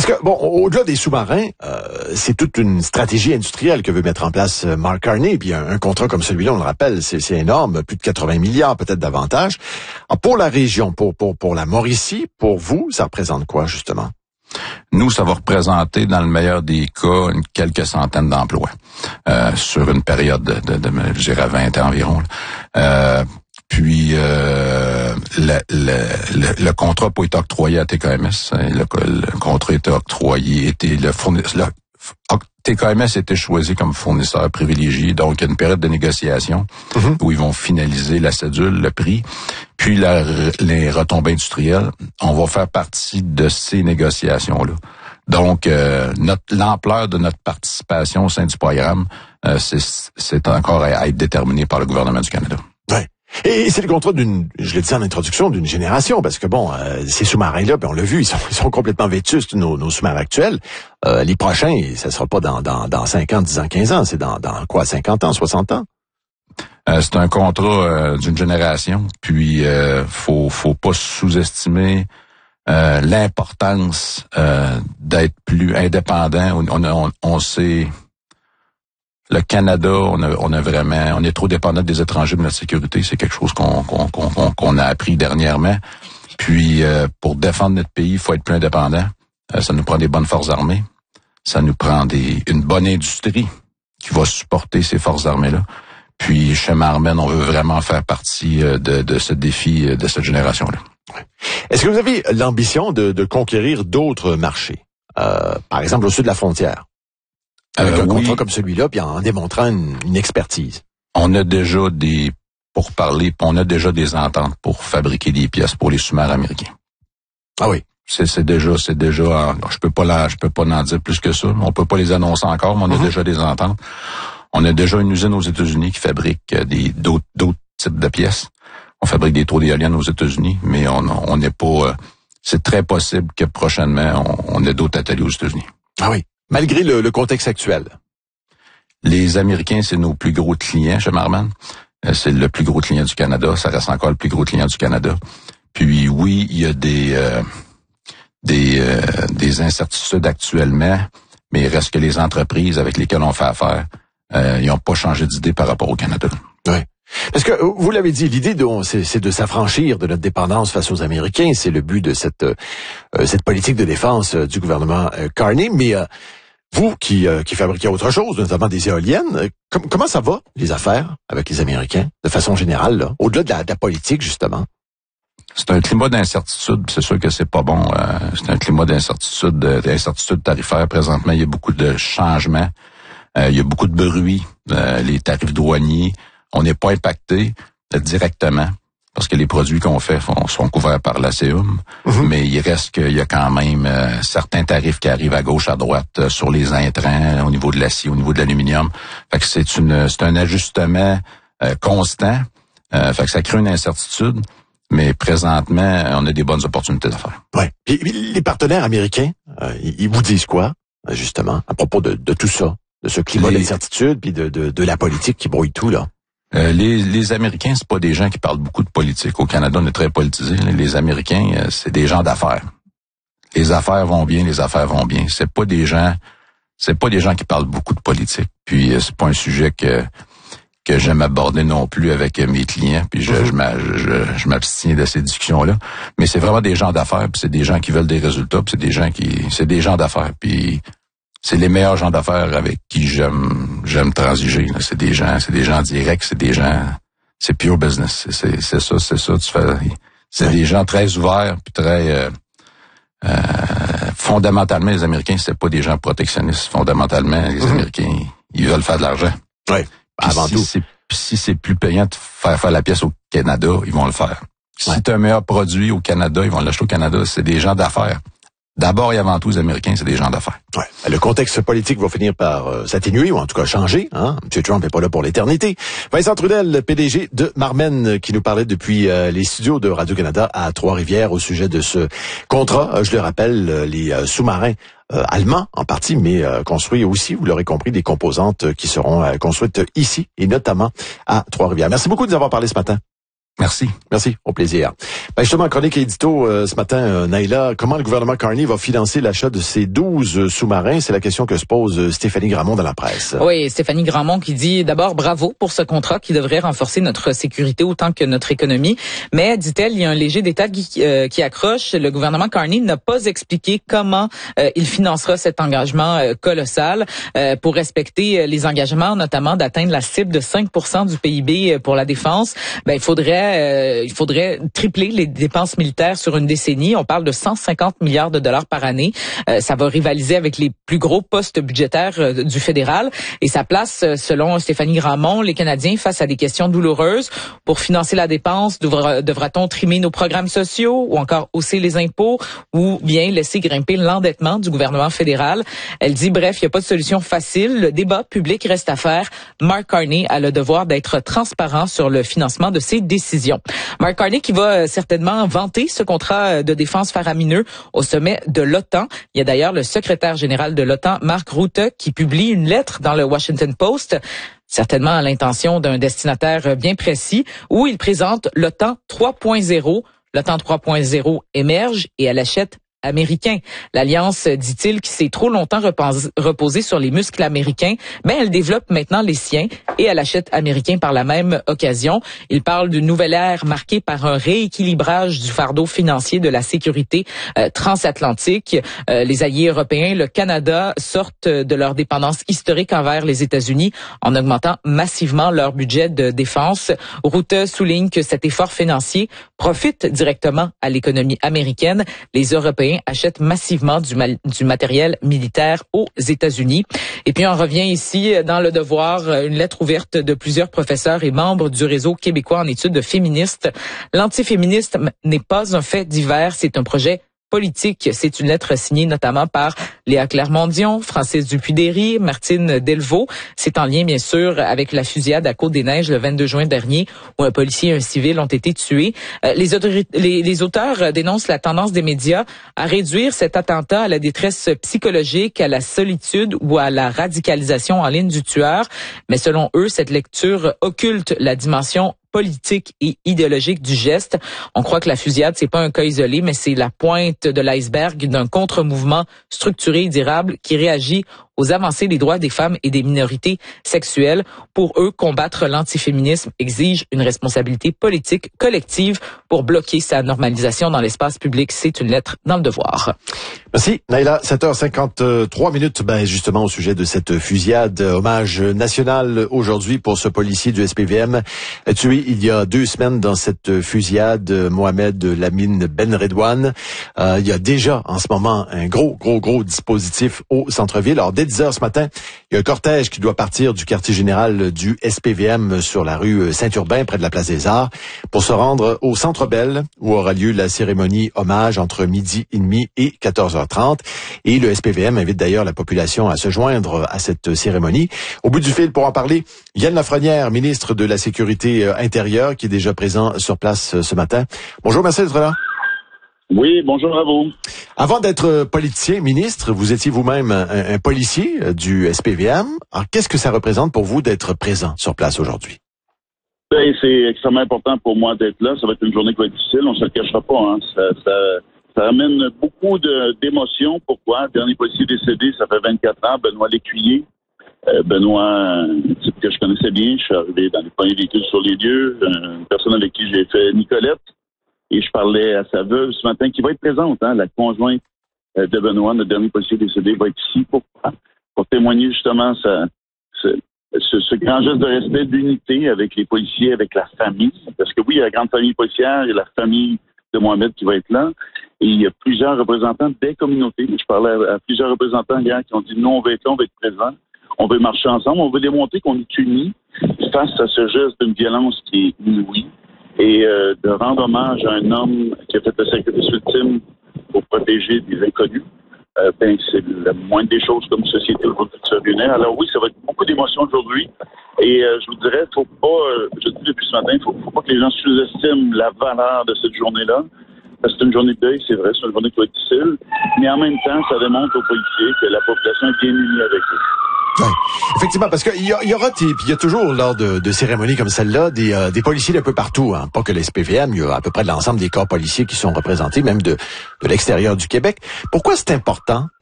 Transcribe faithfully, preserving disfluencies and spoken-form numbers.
Parce que, bon, au-delà des sous-marins, euh, c'est toute une stratégie industrielle que veut mettre en place Mark Carney. Puis un, un contrat comme celui-là, on le rappelle, c'est, c'est énorme, plus de quatre-vingts milliards, peut-être davantage. Alors, pour la région, pour, pour, pour la Mauricie, pour vous, ça représente quoi, justement? Nous, ça va représenter, dans le meilleur des cas, une quelques centaines d'emplois euh, sur une période de, de, de je dirais, vingt ans environ. Euh, puis, euh, le, le, le, le contrat peut être octroyé à T K M S. Le, le contrat était octroyé, était le fournisseur. T K M S a été choisi comme fournisseur privilégié, donc il y a une période de négociation mm-hmm. où ils vont finaliser la cédule, le prix, puis la, les retombées industrielles. On va faire partie de ces négociations-là. Donc, euh, notre, l'ampleur de notre participation au sein du programme, euh, c'est, c'est encore à, à être déterminé par le gouvernement du Canada. Ouais. Et c'est le contrat d'une, je l'ai dit en introduction, d'une génération, parce que bon, euh, ces sous-marins-là, ben on l'a vu, ils sont, ils sont complètement vétustes, nos, nos sous-marins actuels. Euh, les prochains, ça sera pas dans, dans, dans cinq ans, dix ans, quinze ans, c'est dans, dans quoi, cinquante ans, soixante ans? Euh, c'est un contrat euh, d'une génération, puis euh, faut, faut pas sous-estimer euh, l'importance euh, d'être plus indépendant. On, on, on sait... Le Canada, on a, on a vraiment, on est trop dépendant des étrangers de notre sécurité. C'est quelque chose qu'on, qu'on, qu'on, qu'on a appris dernièrement. Puis, euh, pour défendre notre pays, il faut être plus indépendant. Euh, ça nous prend des bonnes forces armées. Ça nous prend des, une bonne industrie qui va supporter ces forces armées-là. Puis, chez Marmen, on veut vraiment faire partie de, de ce défi de cette génération-là. Est-ce que vous avez l'ambition de, de conquérir d'autres marchés? Euh, par exemple, au sud de la frontière? Avec euh, un contrat oui. comme celui-là, puis en démontrant une, une expertise. On a déjà des pourparlers, puis on a déjà des ententes pour fabriquer des pièces pour les sous-marins américains. Ah oui. C'est, c'est déjà, c'est déjà, je peux pas la, je peux pas en dire plus que ça. On peut pas les annoncer encore, mais on a mm-hmm. déjà des ententes. On a déjà une usine aux États-Unis qui fabrique des, d'autres, d'autres types de pièces. On fabrique des tours d'éoliennes aux États-Unis, mais on, on n'est pas, c'est très possible que prochainement, on, on ait d'autres ateliers aux États-Unis. Ah oui. Malgré le, le contexte actuel. Les Américains, c'est nos plus gros clients chez Marman. C'est le plus gros client du Canada. Ça reste encore le plus gros client du Canada. Puis oui, il y a des euh, des euh, des incertitudes actuellement, mais il reste que les entreprises avec lesquelles on fait affaire, euh, ils n'ont pas changé d'idée par rapport au Canada. Oui. Parce que, vous l'avez dit, l'idée de, c'est, c'est de s'affranchir de notre dépendance face aux Américains. C'est le but de cette euh, cette politique de défense euh, du gouvernement euh, Carney. Mais euh, vous, qui euh, qui fabriquez autre chose, notamment des éoliennes, euh, com- comment ça va, les affaires avec les Américains, de façon générale, là, au-delà de la, de la politique, justement? C'est un climat d'incertitude. C'est sûr que c'est pas bon. Euh, c'est un climat d'incertitude, d'incertitude tarifaire. Présentement, il y a beaucoup de changements. Euh, il y a beaucoup de bruit. Euh, les tarifs douaniers. On n'est pas impacté euh, directement parce que les produits qu'on fait font, sont couverts par l'A C U M, mm-hmm. mais il reste qu'il y a quand même euh, certains tarifs qui arrivent à gauche, à droite euh, sur les intrants, au niveau de l'acier, au niveau de l'aluminium. Fait que c'est une c'est un ajustement euh, constant. Euh, fait que ça crée une incertitude, mais présentement, on a des bonnes opportunités d'affaires. Ouais. Et les partenaires américains, euh, ils vous disent quoi, justement, à propos de, de tout ça, de ce climat les... d'incertitude, puis de, de, de la politique qui brouille tout, là? Euh, les, les Américains, c'est pas des gens qui parlent beaucoup de politique. Au Canada, on est très politisé. Les Américains, euh, c'est des gens d'affaires. Les affaires vont bien, les affaires vont bien. C'est pas des gens, c'est pas des gens qui parlent beaucoup de politique. Puis euh, c'est pas un sujet que que j'aime aborder non plus avec euh, mes clients. Puis je, mm-hmm. je, je, je m'abstiens de ces discussions-là. Mais c'est vraiment des gens d'affaires. Puis c'est des gens qui veulent des résultats. Puis c'est des gens qui, c'est des gens d'affaires. Puis c'est les meilleurs gens d'affaires avec qui j'aime j'aime transiger. Là. C'est des gens, c'est des gens directs, c'est des gens, c'est pure business. C'est, c'est ça, c'est ça. Tu fais, c'est oui. des gens très ouverts puis très euh, euh, fondamentalement les Américains, c'est pas des gens protectionnistes. Fondamentalement, les mm-hmm. Américains, ils veulent faire de l'argent. Oui. Avant si tout. C'est, si c'est plus payant de faire faire la pièce au Canada, ils vont le faire. Si ouais. tu as un meilleur produit au Canada, ils vont l'acheter au Canada. C'est des gens d'affaires. D'abord et avant tout, les Américains, c'est des gens d'affaires. Ouais. Le contexte politique va finir par euh, s'atténuer ou en tout cas changer. Hein? M. Trump n'est pas là pour l'éternité. Vincent Trudel, P D G de Marmen, qui nous parlait depuis euh, les studios de Radio-Canada à Trois-Rivières au sujet de ce contrat. Euh, je le rappelle, euh, les euh, sous-marins euh, allemands en partie, mais euh, construits aussi, vous l'aurez compris, des composantes qui seront euh, construites ici et notamment à Trois-Rivières. Merci beaucoup de nous avoir parlé ce matin. Merci. Merci, au plaisir. Ben justement, chronique édito euh, ce matin, euh, Naila, comment le gouvernement Carney va financer l'achat de ces douze euh, sous-marins? C'est la question que se pose euh, Stéphanie Gramont dans la presse. Oui, Stéphanie Gramont qui dit d'abord bravo pour ce contrat qui devrait renforcer notre sécurité autant que notre économie. Mais, dit-elle, il y a un léger détail qui, euh, qui accroche. Le gouvernement Carney n'a pas expliqué comment euh, il financera cet engagement euh, colossal euh, pour respecter les engagements, notamment d'atteindre la cible de cinq pour cent du P I B pour la défense. Ben, il faudrait Euh, il faudrait tripler les dépenses militaires sur une décennie. On parle de cent cinquante milliards de dollars par année. Euh, ça va rivaliser avec les plus gros postes budgétaires euh, du fédéral. Et ça place, euh, selon Stéphanie Gramont, les Canadiens face à des questions douloureuses. Pour financer la dépense, devra, devra-t-on trimer nos programmes sociaux ou encore hausser les impôts ou bien laisser grimper l'endettement du gouvernement fédéral? Elle dit, bref, il n'y a pas de solution facile. Le débat public reste à faire. Mark Carney a le devoir d'être transparent sur le financement de ses décisions. Mark Carney qui va certainement vanter ce contrat de défense faramineux au sommet de l'OTAN. Il y a d'ailleurs le secrétaire général de l'OTAN, Mark Rutte, qui publie une lettre dans le Washington Post, certainement à l'intention d'un destinataire bien précis, où il présente l'OTAN trois point zéro. L'OTAN trois point zéro émerge et elle achète américain. L'alliance, dit-il, qui s'est trop longtemps reposée sur les muscles américains, mais elle développe maintenant les siens et elle achète américain par la même occasion. Il parle d'une nouvelle ère marquée par un rééquilibrage du fardeau financier de la sécurité euh, transatlantique. Euh, les alliés européens, le Canada, sortent de leur dépendance historique envers les États-Unis en augmentant massivement leur budget de défense. Rutte souligne que cet effort financier profite directement à l'économie américaine. Les Européens achètent massivement du, mal, du matériel militaire aux États-Unis. Et puis, on revient ici dans Le Devoir, une lettre ouverte de plusieurs professeurs et membres du réseau québécois en études féministes. L'antiféminisme n'est pas un fait divers, c'est un projet politique. C'est une lettre signée notamment par Léa Clermont-Dion, Francis Dupuy-Déry, Martine Delvaux. C'est en lien, bien sûr, avec la fusillade à Côte-des-Neiges le vingt-deux juin dernier, où un policier et un civil ont été tués. Euh, les, les, les auteurs dénoncent la tendance des médias à réduire cet attentat à la détresse psychologique, à la solitude ou à la radicalisation en ligne du tueur. Mais selon eux, cette lecture occulte la dimension politique et idéologique du geste. On croit que la fusillade, c'est pas un cas isolé, mais c'est la pointe de l'iceberg d'un contre-mouvement structuré et durable qui réagit aux avancées des droits des femmes et des minorités sexuelles. Pour eux, combattre l'antiféminisme exige une responsabilité politique collective pour bloquer sa normalisation dans l'espace public. C'est une lettre dans Le Devoir. Merci, Naila. sept heures cinquante-trois minutes, ben, justement, au sujet de cette fusillade. Hommage national aujourd'hui pour ce policier du S P V M tué il y a deux semaines dans cette fusillade, Mohamed Lamine Ben Redouane. Euh, il y a déjà, en ce moment, un gros, gros, gros dispositif au centre-ville. Alors, dès dix heures ce matin, il y a un cortège qui doit partir du quartier général du S P V M sur la rue Saint-Urbain, près de la place des Arts, pour se rendre au Centre Bell, où aura lieu la cérémonie hommage entre midi et demi et quatorze heures trente. Et le S P V M invite d'ailleurs la population à se joindre à cette cérémonie. Au bout du fil, pour en parler, Yann Lafrenière, ministre de la Sécurité intérieure, qui est déjà présent sur place ce matin. Bonjour, merci d'être là. Oui, bonjour à vous. Avant d'être politicien, ministre, vous étiez vous-même un, un policier du S P V M. Alors, qu'est-ce que ça représente pour vous d'être présent sur place aujourd'hui? Ben, c'est extrêmement important pour moi d'être là. Ça va être une journée qui va être difficile, on se le cachera pas. Hein. Ça, ça, ça amène beaucoup de, d'émotions. Pourquoi? Le dernier policier décédé, ça fait vingt-quatre ans, Benoît Lécuyer. Euh, Benoît, un type que je connaissais bien, je suis arrivé dans les premiers véhicules sur les lieux, une personne avec qui j'ai fait Nicolette. Et je parlais à sa veuve ce matin, qui va être présente, hein, la conjointe de Benoît, notre dernier policier décédé, va être ici pour, pour témoigner justement sa, ce, ce, ce grand geste de respect, d'unité avec les policiers, avec la famille. Parce que oui, il y a la grande famille policière, il y a la famille de Mohamed qui va être là. Et il y a plusieurs représentants des communautés. Je parlais à, à plusieurs représentants hier qui ont dit, nous, on va être là, on va être présents. On veut marcher ensemble, on veut démontrer qu'on est unis face à ce geste d'une violence qui est inouïe. Et euh, de rendre hommage à un homme qui a fait le sacrifice ultime pour protéger des inconnus, euh, ben c'est la moindre des choses comme société aujourd'hui de se réunir. Alors oui, ça va être beaucoup d'émotions aujourd'hui. Et euh, je vous dirais, faut pas, euh, je le dis depuis ce matin, il faut, faut pas que les gens sous-estiment la valeur de cette journée-là. Parce que c'est une journée de deuil, c'est vrai, c'est une journée qui va être difficile. Mais en même temps, ça démontre aux policiers que la population est bien unie avec eux. Oui, effectivement, parce qu'il y, y aura, puis il y a toujours lors de, de cérémonies comme celle-là des, euh, des policiers d'un peu partout, hein, pas que les S P V M, il y a à peu près de l'ensemble des corps policiers qui sont représentés, même de, de l'extérieur du Québec. Pourquoi c'est important